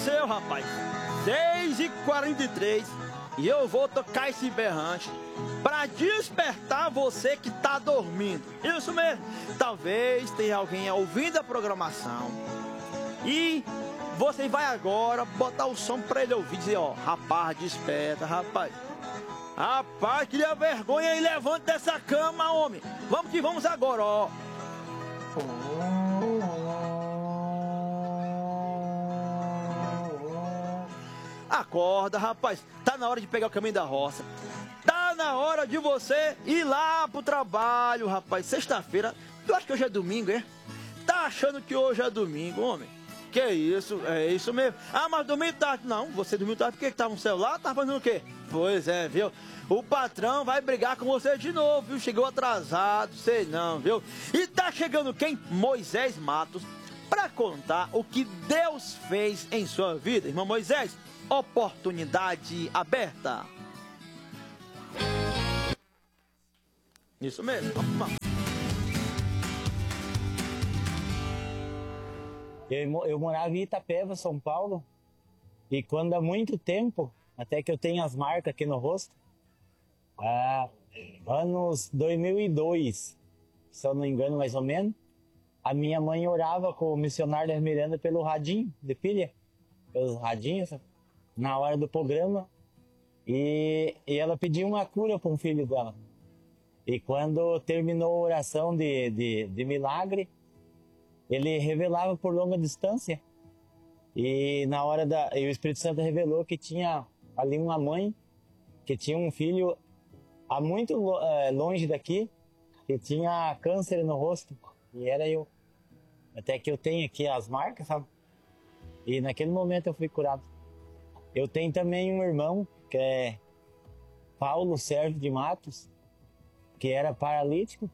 aconteceu, rapaz? 6h43 e eu vou tocar esse berrante para despertar você que tá dormindo. Isso mesmo. Talvez tenha alguém ouvindo a programação e você vai agora botar o som para ele ouvir e dizer, ó, rapaz, desperta, rapaz. Rapaz, cria vergonha e levanta dessa cama, homem. Vamos que vamos agora, ó. Acorda, rapaz. Tá na hora de pegar o caminho da roça. Tá na hora de você ir lá pro trabalho, rapaz. Sexta-feira. Tu acha que hoje é domingo, é? Tá achando que hoje é domingo, homem? Que isso? É isso mesmo. Ah, mas domingo tá... Não, você domingo tá porque tava no celular, tá fazendo o quê? Pois é, viu? O patrão vai brigar com você de novo, viu? Chegou atrasado, sei não, viu? E tá chegando quem? Moisés Matos, pra contar o que Deus fez em sua vida. Irmão Moisés, oportunidade aberta. Isso mesmo. Vamos. Eu morava em Itapeva, São Paulo, e quando há muito tempo, até que eu tenho as marcas aqui no rosto, anos 2002, se eu não me engano mais ou menos, a minha mãe orava com o missionário da Miranda pelo radinho de pilha, pelos radinhos, na hora do programa, e ela pediu uma cura para um filho dela. E quando terminou a oração de milagre, ele revelava por longa distância. E na hora e o Espírito Santo revelou que tinha ali uma mãe que tinha um filho há muito longe daqui, que tinha câncer no rosto. E era eu. Até que eu tenho aqui as marcas, sabe? E naquele momento eu fui curado. Eu tenho também um irmão, que é Paulo Sérgio de Matos, que era paralítico.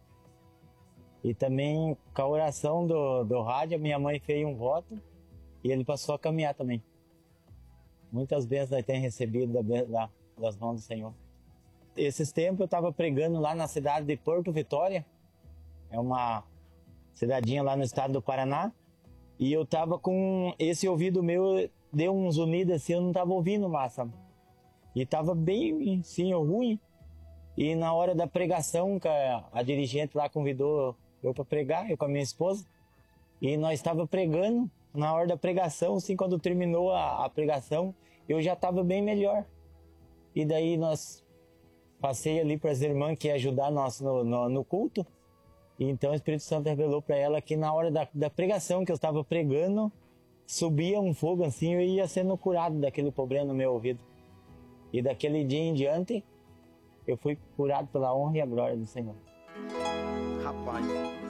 E também com a oração do rádio, a minha mãe fez um voto e ele passou a caminhar também. Muitas vezes nós temos recebido das mãos do Senhor. Esses tempos eu estava pregando lá na cidade de Porto Vitória, é uma cidadinha lá no estado do Paraná, e eu estava com esse ouvido meu, deu uns unidos assim, eu não estava ouvindo mais, sabe? E estava bem, sim, ruim. E na hora da pregação, a dirigente lá convidou eu para pregar, eu com a minha esposa, e nós estava pregando. Na hora da pregação, assim, quando terminou a pregação, eu já estava bem melhor. E daí nós passei ali para as irmãs que ia ajudar nós no culto. E então o Espírito Santo revelou para ela que na hora da pregação que eu estava pregando, subia um fogo assim, eu ia sendo curado daquele problema no meu ouvido. E daquele dia em diante, eu fui curado pela honra e a glória do Senhor. Rapaz,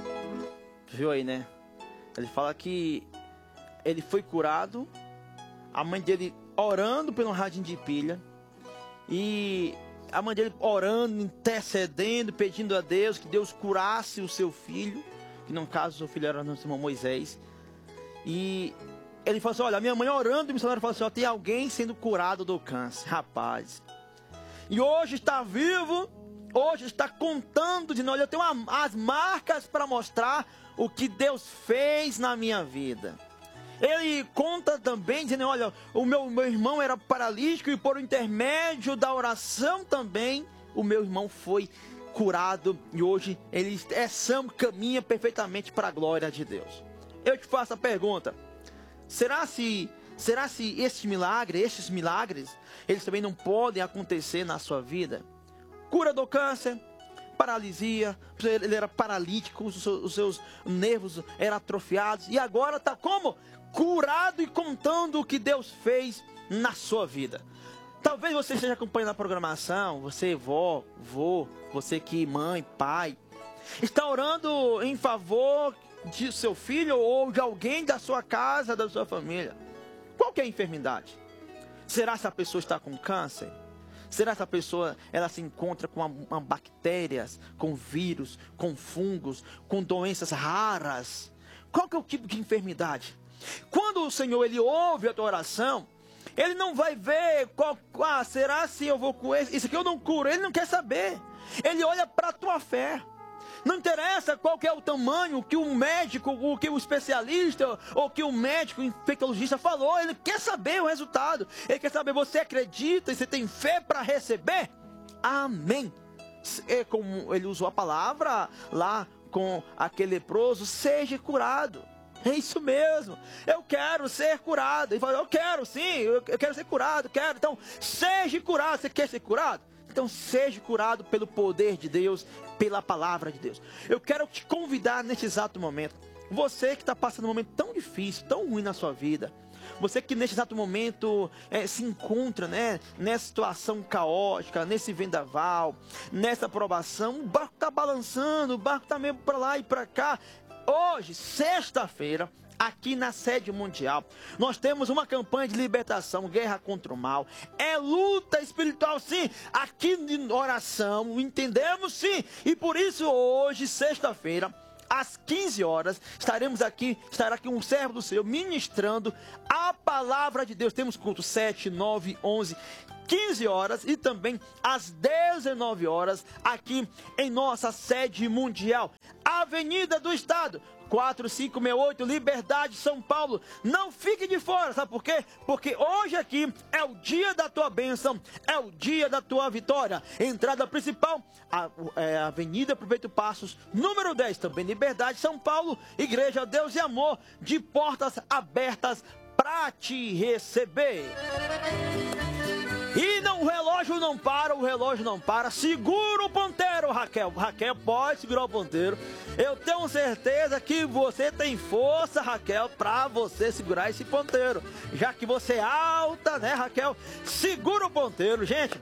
viu aí, né? Ele fala que ele foi curado, a mãe dele orando pelo radinho de pilha, e a mãe dele orando, intercedendo, pedindo a Deus que Deus curasse o seu filho, que no caso o seu filho era nosso irmão Moisés. E ele falou assim, olha, a minha mãe orando, o missionário falou assim, ó, tem alguém sendo curado do câncer, rapaz. E hoje está vivo, hoje está contando de nós, eu tenho as marcas para mostrar o que Deus fez na minha vida. Ele conta também, dizendo, olha, o meu irmão era paralítico e por intermédio da oração também, o meu irmão foi curado e hoje ele é são, caminha perfeitamente para a glória de Deus. Eu te faço a pergunta, será se esses milagres, eles também não podem acontecer na sua vida? Cura do câncer, paralisia, ele era paralítico, os seus nervos eram atrofiados e agora está como? Curado e contando o que Deus fez na sua vida. Talvez você esteja acompanhando a programação, você vô, você que mãe, pai, está orando em favor de seu filho ou de alguém da sua casa, da sua família. Qual que é a enfermidade? Será que a pessoa está com câncer? Será que a pessoa ela se encontra com bactérias, com vírus, com fungos, com doenças raras? Qual que é o tipo de enfermidade? Quando o Senhor ele ouve a tua oração, ele não vai ver será se eu vou com isso aqui eu não curo, ele não quer saber. Ele olha para a tua fé. Não interessa qual que é o tamanho que o médico, o que o especialista, ou que o médico infectologista falou. Ele quer saber o resultado. Ele quer saber, você acredita e você tem fé para receber? Amém. É como ele usou a palavra lá com aquele leproso, seja curado. É isso mesmo. Eu quero ser curado. Ele falou, eu quero sim, eu quero ser curado, quero. Então, seja curado. Você quer ser curado? Então seja curado pelo poder de Deus, pela palavra de Deus. Eu quero te convidar nesse exato momento. Você que está passando um momento tão difícil, tão ruim na sua vida. Você que nesse exato momento se encontra, né, nessa situação caótica, nesse vendaval, nessa provação. O barco está balançando, o barco está meio para lá e para cá. Hoje, sexta-feira, aqui na sede mundial, nós temos uma campanha de libertação, guerra contra o mal. É luta espiritual, sim. Aqui em oração, entendemos, sim. E por isso hoje, sexta-feira, às 15 horas, estará aqui um servo do Senhor ministrando a palavra de Deus. Temos culto 7, 9, 11, 15 horas e também às 19 horas aqui em nossa sede mundial. Avenida do Estado, 4568, Liberdade, São Paulo. Não fique de fora, sabe por quê? Porque hoje aqui é o dia da tua bênção, é o dia da tua vitória. Entrada principal, a Avenida Prefeito Passos, número 10, também Liberdade, São Paulo. Igreja Deus e Amor, de portas abertas para te receber. E não, o relógio não para. Segura o ponteiro, Raquel. Raquel, pode segurar o ponteiro. Eu tenho certeza que você tem força, Raquel, para você segurar esse ponteiro. Já que você é alta, né, Raquel? Segura o ponteiro. Gente,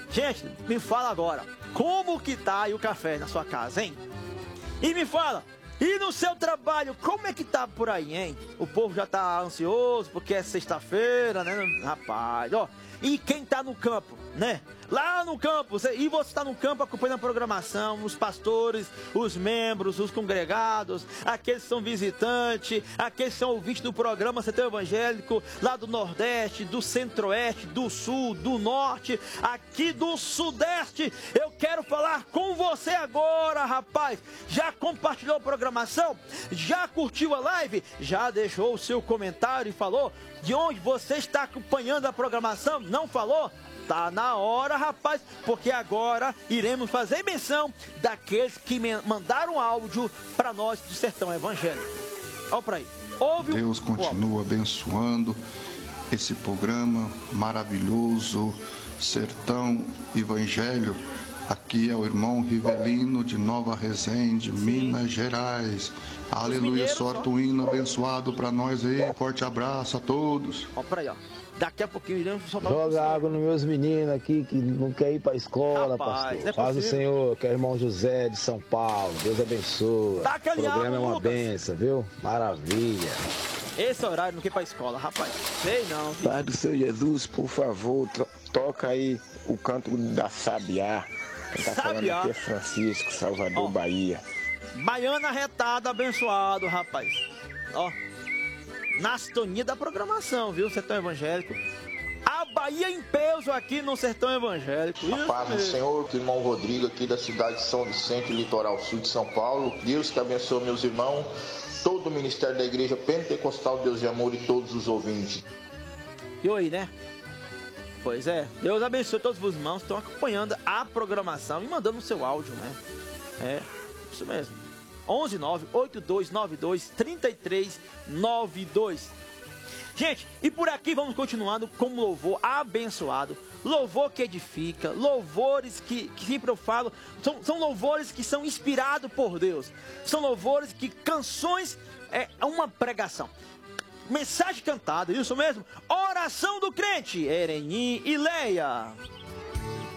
me fala agora. Como que tá aí o café na sua casa, hein? E me fala. E no seu trabalho, como é que tá por aí, hein? O povo já tá ansioso porque é sexta-feira, né? Rapaz, ó. E quem tá no campo, né? Lá no campo, e você está no campo acompanhando a programação, os pastores, os membros, os congregados, aqueles que são visitantes, aqueles que são ouvintes do programa Sertão Evangélico, lá do Nordeste, do Centro-Oeste, do Sul, do Norte, aqui do Sudeste. Eu quero falar com você agora, rapaz. Já compartilhou a programação? Já curtiu a live? Já deixou o seu comentário e falou de onde você está acompanhando a programação? Não falou? Tá na hora, rapaz, porque agora iremos fazer menção daqueles que mandaram áudio para nós do Sertão Evangélico. Olha para aí. Ouve. Deus continua abençoando esse programa maravilhoso, Sertão Evangelho. Aqui é o irmão Rivelino de Nova Resende, Minas Gerais. Aleluia, sorte um hino abençoado para nós aí. Forte abraço a todos. Olha para aí, ó. Daqui a pouquinho iremos soltar. Joga água nos meus meninos aqui que não quer ir pra escola, rapaz, pastor. Faz o Senhor, que é o irmão José de São Paulo. Deus abençoe. Dá aquele o programa água, é uma Lucas. benção, viu? Maravilha. Esse horário não quer ir pra escola, rapaz. Sei não. Filho. Pai do Senhor Jesus, por favor, toca aí o canto da Sabiá. Quem tá falando aqui é Francisco, Salvador, Bahia. Baiana retada, abençoado, rapaz. Ó. Na sintonia da programação, viu? Sertão Evangélico. A Bahia em peso aqui no Sertão Evangélico. A paz do Senhor, que o irmão Rodrigo aqui da cidade de São Vicente, litoral sul de São Paulo. Deus que abençoe meus irmãos, todo o ministério da Igreja Pentecostal Deus de Amor e todos os ouvintes. E aí, né? Pois é, Deus abençoe todos os irmãos que estão acompanhando a programação e mandando o seu áudio, né? É, isso mesmo. 11982923392. Gente, e por aqui vamos continuando com louvor abençoado, louvor que edifica, louvores que sempre eu falo, são louvores que são inspirados por Deus, são louvores que canções é uma pregação, mensagem cantada, isso mesmo, oração do crente, Ereni e Leia.